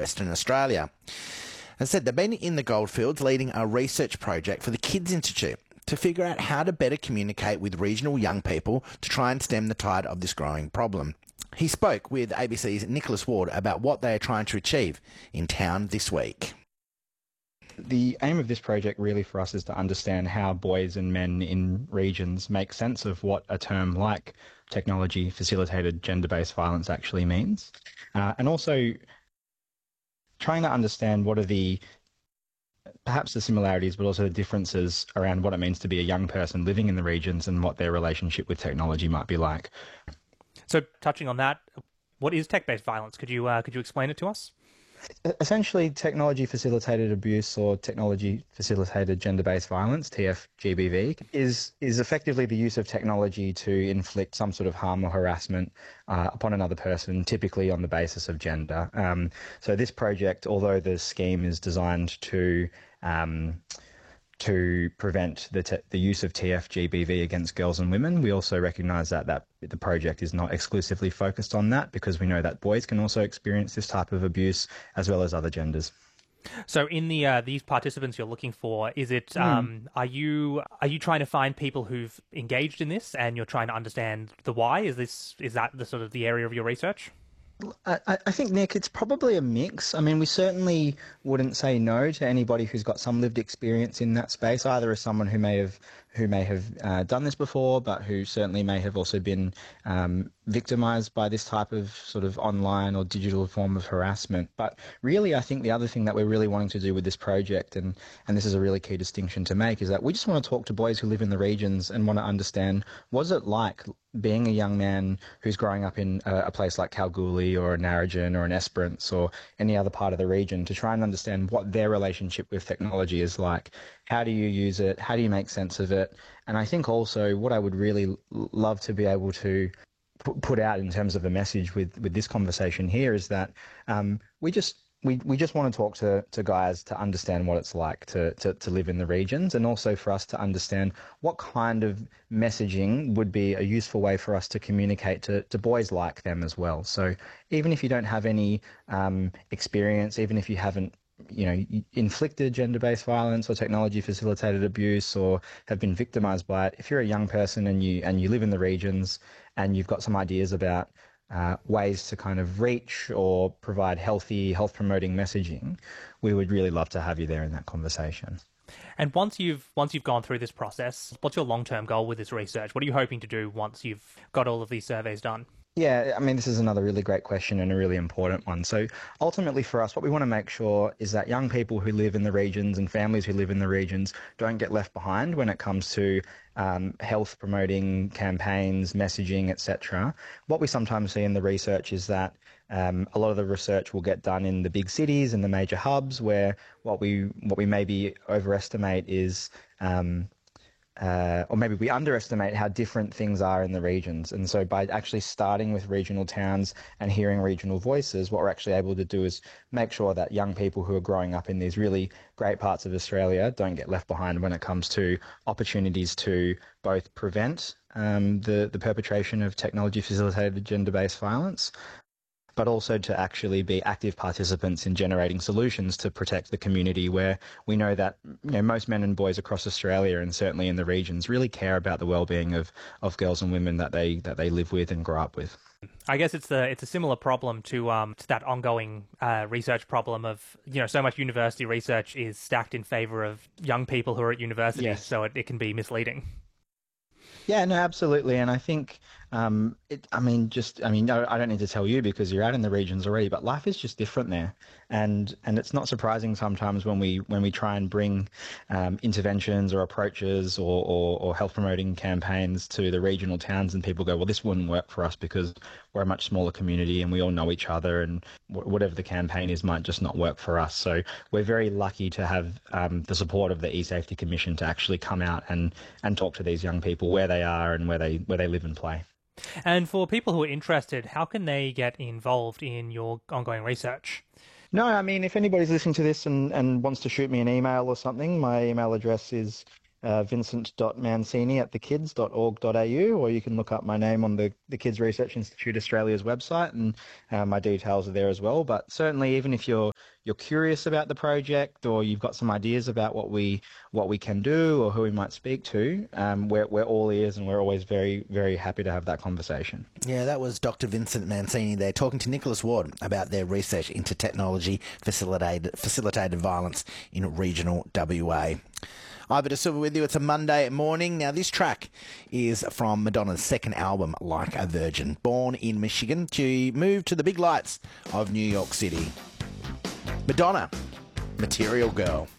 Western Australia. As I said, they've been in the goldfields leading a research project for the Kids Institute to figure out how to better communicate with regional young people to try and stem the tide of this growing problem. He spoke with ABC's Nicholas Ward about what they are trying to achieve in town this week. The aim of this project really for us is to understand how boys and men in regions make sense of what a term like technology-facilitated gender-based violence actually means, and also trying to understand what are perhaps the similarities, but also the differences around what it means to be a young person living in the regions and what their relationship with technology might be like. So, touching on that, what is tech-based violence? Could you explain it to us? Essentially, technology-facilitated abuse or technology-facilitated gender-based violence, TFGBV, is effectively the use of technology to inflict some sort of harm or harassment upon another person, typically on the basis of gender. So this project, although the scheme is designed to prevent the use of TFGBV against girls and women, we also recognise that the project is not exclusively focused on that, because we know that boys can also experience this type of abuse as well as other genders. So in these participants you're looking for, is it are you trying to find people who've engaged in this and you're trying to understand the why? Is that the sort of the area of your research? I think, Nick, it's probably a mix. I mean, we certainly wouldn't say no to anybody who's got some lived experience in that space, either as someone who may have done this before, but who certainly may have also been victimised by this type of sort of online or digital form of harassment. But really, I think the other thing that we're really wanting to do with this project, and this is a really key distinction to make, is that we just want to talk to boys who live in the regions and want to understand, what's it like being a young man who's growing up in a place like Kalgoorlie or a Narrogin or an Esperance or any other part of the region, to try and understand what their relationship with technology is like. How do you use it? How do you make sense of it? And I think also what I would really love to be able to put out in terms of the message with this conversation here is that we just want to talk to guys to understand what it's like to live in the regions, and also for us to understand what kind of messaging would be a useful way for us to communicate to boys like them as well. So even if you don't have any experience, even if you haven't inflicted gender-based violence or technology-facilitated abuse or have been victimised by it, if you're a young person and you live in the regions and you've got some ideas about ways to kind of reach or provide health-promoting messaging, we would really love to have you there in that conversation. And once you've gone through this process, what's your long-term goal with this research? What are you hoping to do once you've got all of these surveys done? Yeah, I mean, this is another really great question and a really important one. So ultimately for us, what we want to make sure is that young people who live in the regions and families who live in the regions don't get left behind when it comes to health promoting campaigns, messaging, etc. What we sometimes see in the research is that a lot of the research will get done in the big cities and the major hubs, where what we maybe overestimate is or maybe we underestimate how different things are in the regions. And so by actually starting with regional towns and hearing regional voices, what we're actually able to do is make sure that young people who are growing up in these really great parts of Australia don't get left behind when it comes to opportunities to both prevent the perpetration of technology-facilitated gender-based violence, but also to actually be active participants in generating solutions to protect the community, where we know that most men and boys across Australia and certainly in the regions really care about the well-being of girls and women that they live with and grow up with. I guess it's a similar problem to that ongoing research problem of so much university research is stacked in favour of young people who are at university, yes. So it can be misleading. Yeah, no, absolutely. And I think, I don't need to tell you because you're out in the regions already, but life is just different there. And it's not surprising sometimes when we try and bring interventions or approaches or health promoting campaigns to the regional towns, and people go, well, this wouldn't work for us because we're a much smaller community and we all know each other, and whatever the campaign is might just not work for us. So we're very lucky to have the support of the eSafety Commission to actually come out and talk to these young people where they are and where they live and play. And for people who are interested, how can they get involved in your ongoing research? No, I mean, if anybody's listening to this and wants to shoot me an email or something, my email address is vincent.mancini@thekids.org.au, or you can look up my name on the Kids Research Institute Australia's website, and my details are there as well. But certainly, even if you're you're curious about the project, or you've got some ideas about what we can do or who we might speak to, we're all ears, and we're always very, very happy to have that conversation. Yeah, that was Dr. Vincent Mancini there talking to Nicholas Ward about their research into technology facilitated violence in regional WA. Ivor De Silva with you. It's a Monday morning. Now, this track is from Madonna's second album, Like a Virgin. Born in Michigan, she moved to the big lights of New York City. Madonna, Material Girl.